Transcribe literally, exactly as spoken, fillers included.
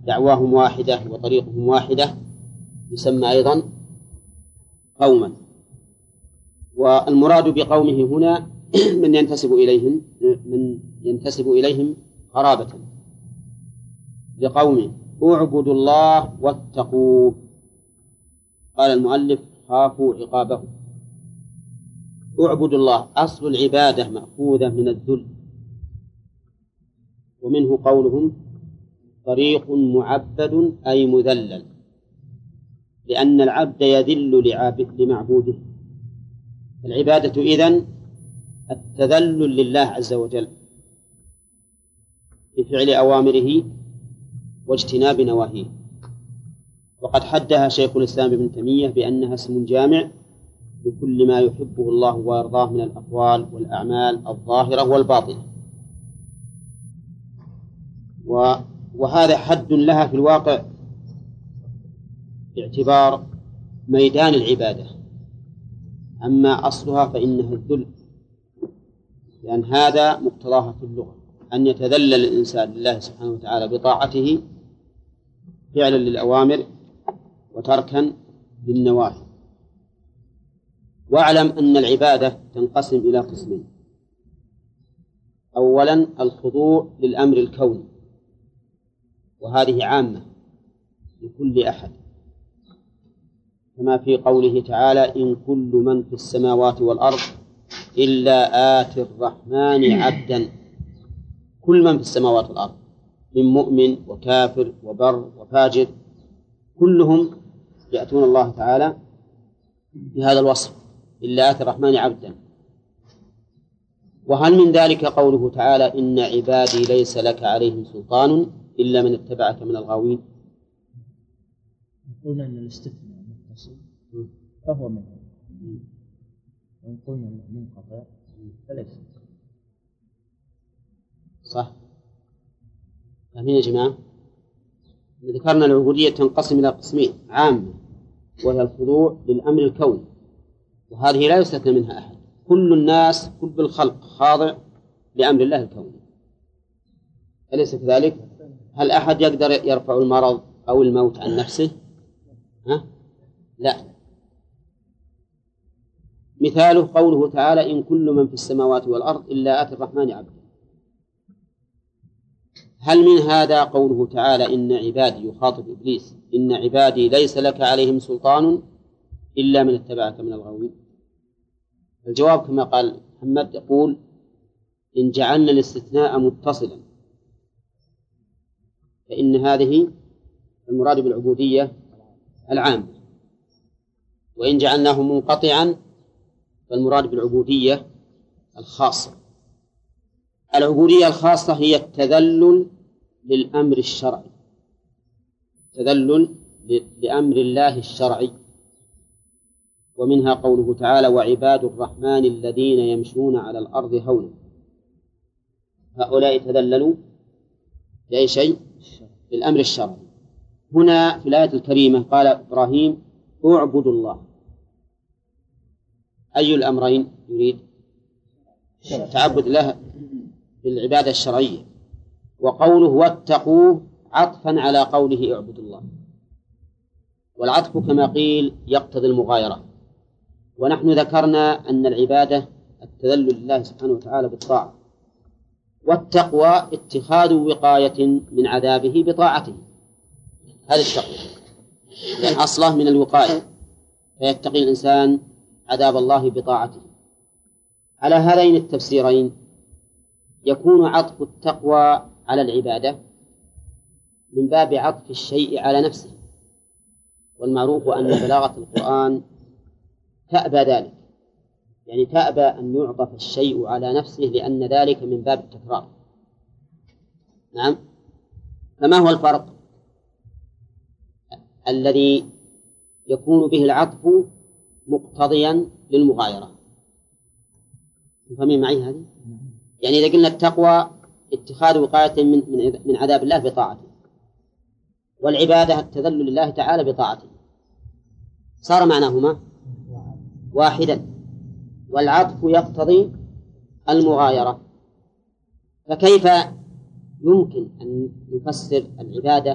دعواهم واحدة وطريقهم واحدة يسمى أيضا قوما. والمراد بقومه هنا من ينتسب إليهم من ينتسب إليهم قرابة، لقوم اعبدوا الله واتقوه. قال المؤلف خافوا عقابه. اعبدوا الله أصل العبادة مأخوذة من الذل، ومنه قولهم طريق معبد أي مذلل، لأن العبد يذل لمعبوده. العبادة إذن التذلل لله عز وجل بفعل أوامره واجتناب نواهيه. وقد حدها شيخ الإسلام ابن تيمية بأنها اسم جامع لكل ما يحبه الله ويرضاه من الأقوال والأعمال الظاهرة والباطنة، وهذا حد لها في الواقع باعتبار ميدان العبادة. أما أصلها فإنها الذل، لأن هذا مقتضاها في اللغة، أن يتذلل الإنسان لله سبحانه وتعالى بطاعته فعلا للأوامر وتركا للنواهي. واعلم أن العبادة تنقسم إلى قسمين: أولا الخضوع للأمر الكوني، وهذه عامة لكل أحد، كما في قوله تعالى إن كل من في السماوات والأرض إلا آتي الرحمن عبدا. كل من في السماوات والأرض من مؤمن وكافر وبر وفاجر كلهم يأتون الله تعالى بهذا الوصف إلا آتي الرحمن عبدا. وهل من ذلك قوله تعالى إن عبادي ليس لك عليهم سلطان إلا من اتبعك من الغاوين؟ قلنا أن الاستثناء متصل فهو منه، وإن قلنا أنه منقطع فليس. صح؟ فاهمين يا جماعة؟ ذكرنا العبودية تنقسم إلى قسمين: عامة وهي الخضوع للأمر الكوني، وهذه لا يستثنى منها أحد، كل الناس كل الخلق خاضع لأمر الله الكوني، أليس كذلك؟ هل أحد يقدر يرفع المرض أو الموت عن نفسه؟ ها؟ لا. مثاله قوله تعالى إن كل من في السماوات والأرض إلا آتي الرحمن عبدا. هل من هذا قوله تعالى إن عبادي، يخاطب إبليس، إن عبادي ليس لك عليهم سلطان إلا من اتبعك من الغاوين؟ الجواب كما قال محمد، يقول إن جعلنا الاستثناء متصلا فإن هذه المراد بالعبودية العامة، وإن جعلناه منقطعا فالمراد بالعبودية الخاصة. العبودية الخاصة هي التذلل للأمر الشرعي، تذلل لأمر الله الشرعي، ومنها قوله تعالى وعباد الرحمن الذين يمشون على الأرض هونا. هؤلاء تذللوا لأي شيء؟ للأمر الشرعي. هنا في الآية الكريمة قال إبراهيم اعبدوا الله، أي الأمرين يريد؟ تعبد الله بالعبادة الشرعية. وقوله واتقوه عطفا على قوله اعبدوا الله، والعطف كما قيل يقتضي المغايرة. ونحن ذكرنا أن العبادة التذلل لله سبحانه وتعالى بالطاعة، والتقوى اتخاذ وقاية من عذابه بطاعته، هذا التقوى، لأن أصله من الوقاية، فيتقي الإنسان عذاب الله بطاعته. على هذين التفسيرين يكون عطف التقوى على العبادة من باب عطف الشيء على نفسه، والمعروف أن بلاغة القرآن تأبى ذلك، يعني تأبى أن يعطف الشيء على نفسه لأن ذلك من باب التكرار. نعم. فما هو الفرق الذي يكون به العطف مقتضيا للمغايرة؟ تفهمين معي هذه؟ يعني إذا قلنا التقوى اتخاذ وقاية من من عذاب الله بطاعته، والعبادة التذلل لله تعالى بطاعته، صار معناهما واحدا، والعطف يقتضي المغايرة. فكيف يمكن أن نفسر العبادة